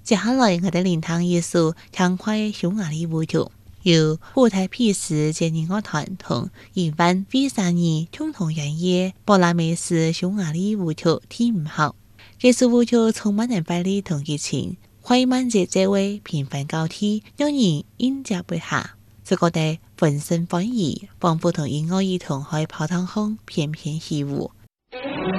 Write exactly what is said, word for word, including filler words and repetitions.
接下來我哋聆聽一首輕快嘅匈牙利舞曲，由布泰皮斯接音樂團同一班非三人共同演繹布拉梅斯匈牙利舞曲第五號。這首舞曲充滿了活力同激情，快慢節奏位頻繁交替，讓人應接不暇，就覺得渾身歡愉，仿佛同音樂一同喺跑堂上翩翩起舞。